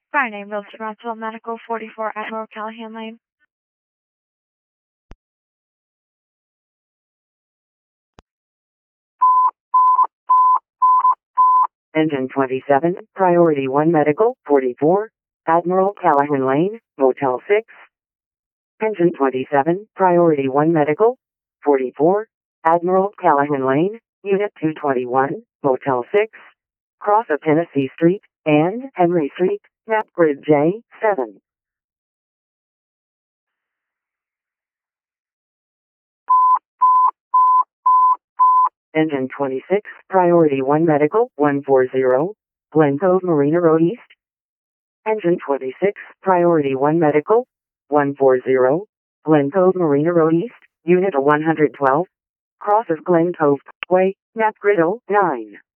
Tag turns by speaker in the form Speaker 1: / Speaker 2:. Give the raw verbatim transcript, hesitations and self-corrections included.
Speaker 1: Friday, Bill Toronto Medical, forty-four Admiral Callahan Lane.
Speaker 2: Engine twenty-seven, Priority one Medical, forty-four, Admiral Callahan Lane, Motel six. Engine twenty-seven, Priority one Medical, forty-four, Admiral Callahan Lane, Unit two twenty-one, Motel six. Cross of Tennessee Street and Henry Street, map grid J seven. Engine twenty-six, Priority one Medical, one forty, Glen Cove Marina Road East. Engine twenty-six, Priority one Medical, one forty, Glen Cove Marina Road East, Unit one twelve. Cross of Glen Cove Way, map grid oh nine.